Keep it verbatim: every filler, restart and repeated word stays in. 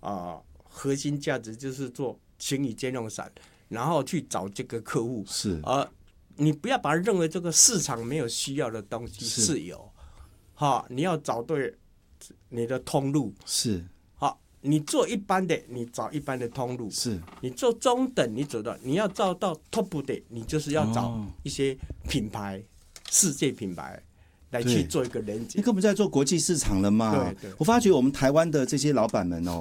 啊、呃、核心价值就是做情侣兼用伞，然后去找这个客户是， 呃，你不要把它认为这个市场没有需要的东西是是有，哈，你要找对你的通路是。 好，你做一般的，你找一般的通路； 是你做中等，你走到你要找到 top 的，你就是要找一些品牌、哦、世界品牌来去做一个连接。 你根本在做国际市场了嘛？ 对对。 我发觉我们台湾的这些老板们哦，